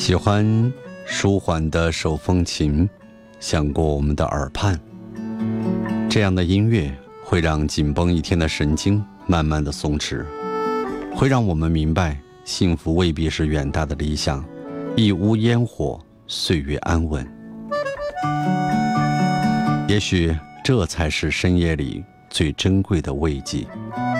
喜欢舒缓的手风琴响过我们的耳畔，这样的音乐会让紧绷一天的神经慢慢的松弛，会让我们明白幸福未必是远大的理想，一屋烟火，岁月安稳。也许这才是深夜里最珍贵的慰藉。